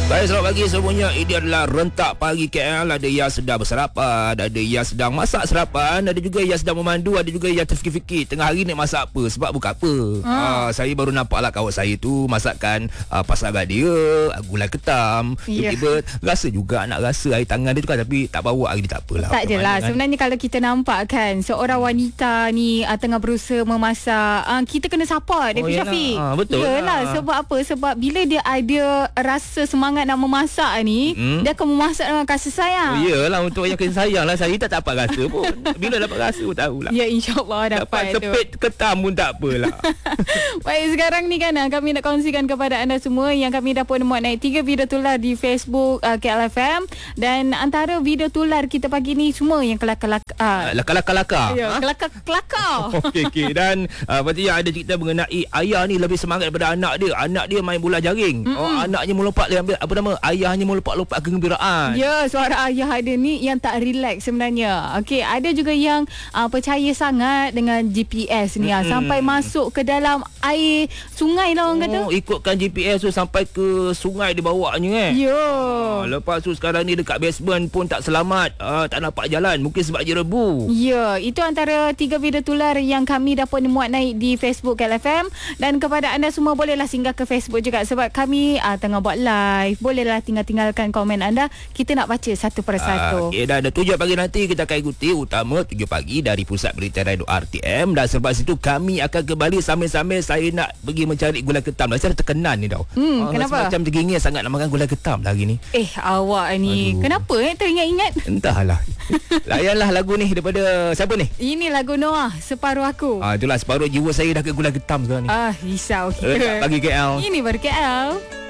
Baik, selamat pagi semuanya. Ini adalah Rentak Pagi KL. Ada yang sedang bersarapan, ada yang sedang masak sarapan, ada juga yang sedang memandu, ada juga yang terfikir-fikir tengah hari nak masak apa, sebab buka apa. Saya baru nampak lah kawan saya tu masakkan pasangan dia gulai ketam. Tiba-tiba rasa juga nak rasa air tangan dia tu kan, tapi tak bawa hari ni, tak apalah. Tak adalah kan? Sebenarnya kalau kita nampak kan seorang wanita ni tengah berusaha memasak, kita kena support dia, Syafiq. Betul lah. Sebab apa? Sebab bila dia ada rasa semangat nak memasak ni, dia akan memasak dengan kasih sayang. Yelah, untuk yang kasih sayang lah. Saya tak dapat rasa pun. Bila dapat rasa pun tahulah. Ya, insyaAllah dapat tu. Sepit ketam pun tak apalah. Baik, sekarang ni kan kami nak kongsikan kepada anda semua yang kami dah pun muat naik 3 video tular di Facebook KLFM. Dan antara video tular kita pagi ni semua yang kelakar-kelakar. Kelakar-kelakar. Ya, kelakar-kelakar. Okey. Dan lepas tu yang ada cerita mengenai ayah ni lebih semangat daripada anak dia. Anak dia main bola jaring. Anaknya melompat dia ambil ayahnya melompat-lompat kegembiraan. Ya, suara ayah ada ni yang tak relax sebenarnya. Okey, ada juga yang percaya sangat dengan GPS ni sampai masuk ke dalam air sungai lah orang kata. Ikutkan GPS tu sampai ke sungai dia bawanya Ya. Lepas tu sekarang ni dekat basement pun tak selamat. Tak nampak jalan, mungkin sebab dia rebu. Ya, itu antara 3 video tular yang kami dapat muat naik di Facebook KLFM. Dan kepada anda semua, bolehlah singgah ke Facebook juga sebab kami tengah buat live. Bolehlah tinggalkan komen anda. Kita nak baca satu persatu. Dan ada 7 pagi nanti kita akan ikuti utama 7 pagi dari Pusat Berita Radio RTM. Dan selepas itu kami akan kembali sambil-sambil saya nak pergi mencari gulai ketam. Saya dah terkenan ni tau. Kenapa? Macam teringin sangat nak makan gulai ketam lah hari ni. Awak ni. Aduh. Kenapa teringat-ingat? Entahlah. Layanlah lagu ni daripada siapa ni? Ini lagu Noah, Separuh Aku. Itulah separuh jiwa saya dah ke gulai ketam sekarang ni. Risau. Pagi KL. Ini baru KL.